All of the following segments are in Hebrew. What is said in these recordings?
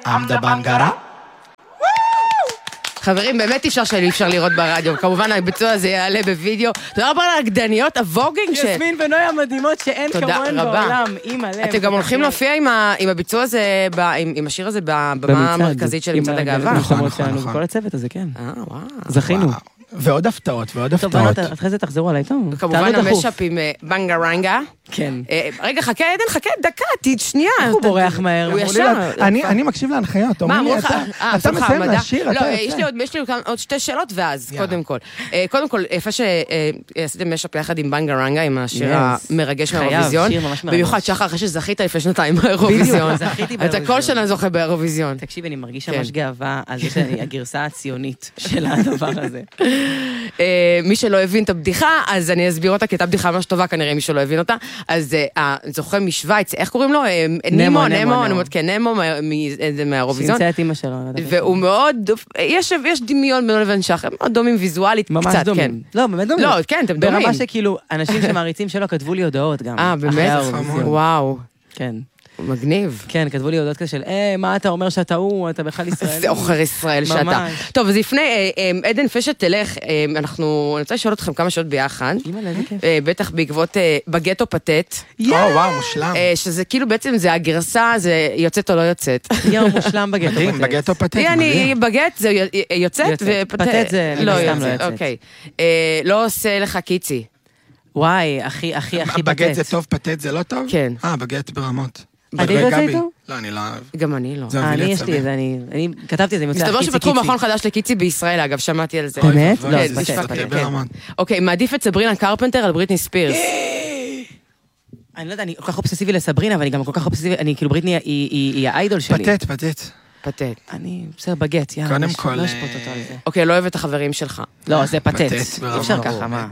I'm the bangara. חברים, באמת אי אפשר לראות ברדיו. כמובן, הביצוע הזה יעלה בווידאו. תודה רבה להקדניות, הווגינג יסמין ונויה מדהימות שאין כמוהן בעולם. אתם גם הולכים להופיע עם הביצוע הזה, עם השיר הזה, בבמה המרכזית של מצעד הגאווה. נכון. כל הצוות הזה, כן. וואו. זכינו. ועוד הפתעות, ועוד טוב, הפתעות. בנות, אחרי זה תחזרו עליי, טוב. כמובן המשאפ עם בנגרנגה. כן. רגע, חכה, עדן, חכה, דקה, שנייה. הוא בורח מהר. הוא ישר. אני מקשיב להנחיות. מה, אמרו לך? אתה מסיים להשאיר, אתה יוצא. לא, יש לי עוד שתי שאלות, ואז, קודם כל, איפה שעשיתם משאפ יחד עם בנגרנגה, עם השיר המרגש מהאירוויזיון. במיוחד שחר, אחרי שזכית לפני שנתיים באירוויזיון. אתה כל שנה זוכה באירוויזיון. תקשיב, אני מרגישה ממש גאווה על זה שאני הגרסה הציונית של הדבר הזה. מי שלא הבין את הבדיחה, אז אני אסביר אותה, כי הייתה בדיחה ממש טובה, כנראה מי שלא הבין אותה. אז זוכה משוויץ, איך קוראים לו? נמו, נמו מהאירוויזיון. שימצא את אמא שלו. והוא מאוד, יש דמיון בינו לבין שחר, מאוד דומים ויזואלית, ממש דומים. לא, באמת דומים. לא, כן, אתם דומים. ברמה שכאילו, אנשים שמעריצים שלו כתבו לי הודעות גם. באמת? וואו. כן. מגניב. כן, כתבו לי הודעות כזה של, מה אתה אומר שאתה הוא, אתה בכלל ישראלי. זה אוכר ישראל שאתה. טוב, אז לפני, עדן פשט תלך, אני רוצה לשאול אתכם כמה שעות ביחד. בטח בעקבות בגטו פתט. וואו, מושלם. שזה כאילו בעצם זה הגרסה, זה יוצאת או לא יוצאת. יואו, מושלם בגטו פתט. בגטו פתט. אני בגט, זה יוצאת, פתט זה לא סתם לא יוצאת. אוקיי. לא עושה לך קיצי. וואי, הכי פתט. בגט זה טוב, פתט זה לא טוב? כן. בגט ברמות. אני לא יוצא איתו? לא, אני לא אוהב. גם אני לא. אני יש לי את זה, אני כתבתי את זה, מסתבר שפתחו מכון חדש לקיצי בישראל, אגב, שמעתי על זה. באמת? לא, זה פתט. אוקיי, מעדיף את סברינה קרפנטר על בריטני ספירס. אני לא יודע, אני כל כך אובססיבי לסברינה, אבל אני גם כל כך אובססיבי, אני כאילו בריטני היא האיידול שלי. פתט. אני בסדר בגט, יאללה, לא אשפוט אותו על זה. אוקיי, לא אוהב את החברים שלך. לא, זה פתט. אי אפשר ככה, מה?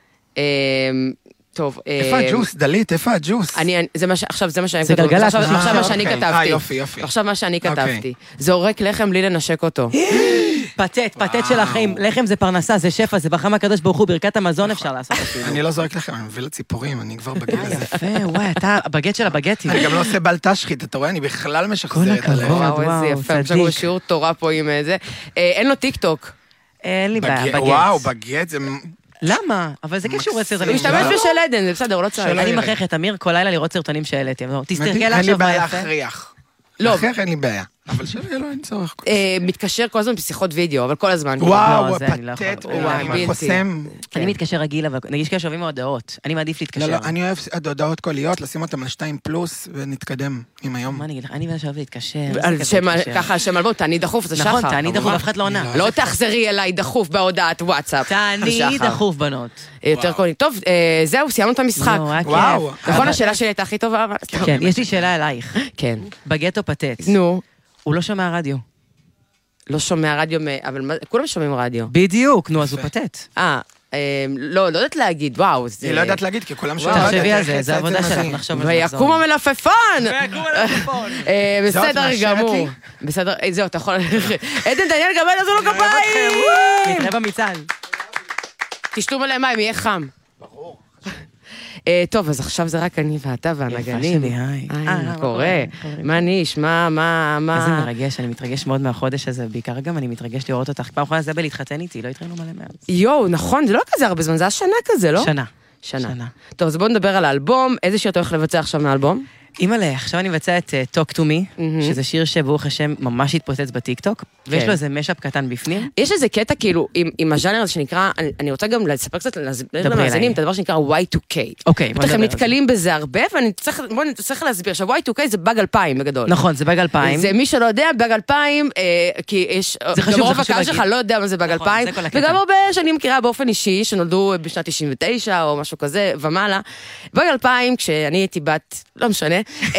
טוב. איפה הג'וס, דלית? איפה הג'וס? עכשיו זה מה שאני כתבתי. עכשיו מה שאני כתבתי. יופי. עכשיו מה שאני כתבתי. זורק לחם בלי לנשק אותו. פתט של החיים. לחם זה פרנסה, זה שפע, זה בחם הקדוש ברוך הוא, ברכת המזון אפשר לעשות. אני לא זורק לחם, אני מביא לציפורים, אני כבר בגט הזה. יפה, וואי, אתה הבגט של הבגטים. אני גם לא עושה בל תשחית, אתה רואה? אני בכלל משחזרת עליהם. וואו, איזה יפה. עכשיו שיעור תורה פה עם זה. אין לו טיק טוק. אין לי בעיה, בגט. וואו, בגט זה... למה? אבל זה קשור לסרטונים. הוא משתמש בשל עדן, זה בסדר, הוא לא צריך. אני מכריח את אמיר כל לילה לראות סרטונים שהעליתי. תסתכל עכשיו מה יפה. אין לי בעיה להכריח. להכריח אין לי בעיה. אבל שלא אין צורך. מתקשר כל הזמן בשיחות וידאו, אבל כל הזמן. וואו, פתט, חוסם. אני מתקשר רגיל, אבל נגיש כאלה שאוהבים מהודעות. אני מעדיף להתקשר. לא, אני אוהב הודעות קוליות, לשים אותם על 2+ ונתקדם עם היום. מה אני אגיד לך? אני שאוהב להתקשר. ככה שם אלבום, תעני דחוף, זה שחר. נכון, תעני דחוף, אף אחד לא עונה. לא תחזרי אליי דחוף בהודעת וואטסאפ. תעני דחוף, בנות. יותר קולי. טוב, זהו, סיימנו את המשחק. וואו. נכון, השאלה שלי הייתה הכי טובה. כן, יש לי שאלה אלייך. כן. בגטו פתט. נו. הוא לא שומע רדיו. לא שומע רדיו, אבל כולם שומעים רדיו. בדיוק, נו, אז הוא פתט. לא יודעת להגיד, וואו. היא לא יודעת להגיד, כי כולם שומעים רדיו. תחשבי על זה, זה עבודה שלך, נחשוב על זה. ויקום המלפפון! בסדר גמור. בסדר, זהו, אתה יכול... עדן דניאל גבל, אז הוא לא כפיים! נתראה במצעד. תשתו מלא מים, יהיה חם. ברור. טוב, אז עכשיו זה רק אני ואתה והנגנים. יפה שלי, היי. מה קורה? מה ניש? מה... איזה מרגש, אני מתרגש מאוד מהחודש הזה, בעיקר גם אני מתרגש לראות אותך. פעם אחרונה זה להתחתן איתי, לא התראינו מלא מאז. יואו, נכון, זה לא כזה הרבה זמן, זה השנה כזה, לא? שנה. טוב, אז בואו נדבר על האלבום. איזה שיר אתה הולך לבצע עכשיו מהאלבום? אימא'לה, עכשיו אני מבצע את Talk to Me, שזה שיר שברוך השם ממש התפוצץ בטיקטוק, ויש לו איזה משאפ קטן בפנים. יש איזה קטע כאילו עם הז'אנר הזה שנקרא, אני רוצה גם לספר קצת למאזינים, את הדבר שנקרא Y2K. אוקיי, בוא נדבר על זה. אתם נתקלים בזה הרבה, ואני צריך להסביר. עכשיו, Y2K זה באג 2000 בגדול. נכון, זה באג 2000. זה מי שלא יודע, באג 2000, כי יש, גם רוב הקהל שלך לא יודע מה זה באג 2000, וגם הרבה שאני מכירה באופן אישי, שנולדו בשנת 99 או משהו כזה ומעלה. באג 2000, כשאני הייתי בת, לא משנה,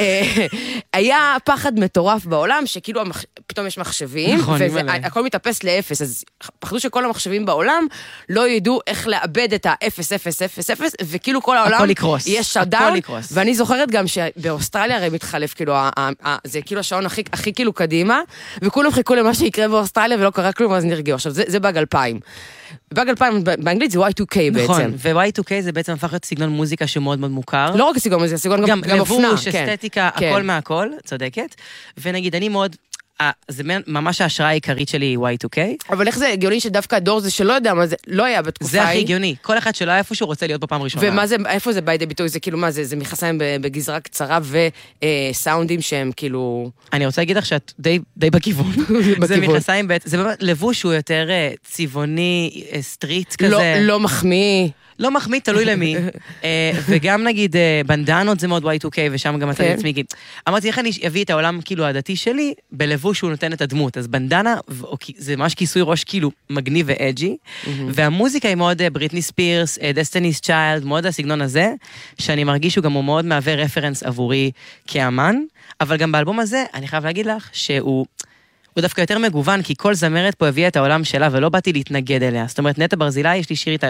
היה פחד מטורף בעולם, שכאילו פתאום יש מחשבים, והכל מתאפס לאפס, אז פחדו שכל המחשבים בעולם לא ידעו איך לאבד את ה-0-0-0-0, וכאילו כל העולם יהיה שדאון, ואני זוכרת גם שבאוסטרליה הרי מתחלף, כאילו, זה כאילו השעון הכי כאילו קדימה, וכולם חיכו למה שיקרה באוסטרליה, ולא קרה כלום, אז נרגעו. עכשיו, זה באג 2000. באג 2000 באנגלית זה Y2K בעצם. נכון, ו-Y2K זה בעצם הפך להיות סגנון מוזיקה שהוא מאוד מאוד מוכר. לא רק סגנון מוזיקה, סגנון גם אופנה. לבוש, אסתטיקה, הכל מהכל, צודקת. ונגיד, אני מאוד, זה ממש ההשראה העיקרית שלי Y2K. אבל איך זה הגיוני שדווקא הדור זה שלא יודע מה זה, לא היה בתקופה זה הכי הגיוני. כל אחד שלא היה איפה שהוא רוצה להיות בפעם ראשונה. ומה זה, איפה זה בא לידי ביטוי? זה כאילו מה זה? זה מכנסיים בגזרה קצרה וסאונדים שהם כאילו... אני רוצה להגיד לך שאת די בכיוון. זה מכנסיים, זה באמת לבוש הוא יותר צבעוני, סטריט כזה. לא מחמיא. לא מחמיא, תלוי למי. וגם נגיד, בנדנות זה מאוד Y2K, ושם גם אתה לעצמי, אמרתי, איך אני אביא את העולם כאילו הדתי שלי, בלבוש שהוא נותן את הדמות. אז בנדנה, זה ממש כיסוי ראש כאילו מגניב ואג'י, והמוזיקה היא מאוד בריטני ספירס, דסטיני's צ'יילד, מאוד הסגנון הזה, שאני מרגיש שהוא גם הוא מאוד מהווה רפרנס עבורי כאמן, אבל גם באלבום הזה, אני חייב להגיד לך שהוא... הוא דווקא יותר מגוון, כי כל זמרת פה הביאה את העולם שלה, ולא באתי להתנגד אליה. זאת אומרת, נטע ברזילי, יש לי שיר איתה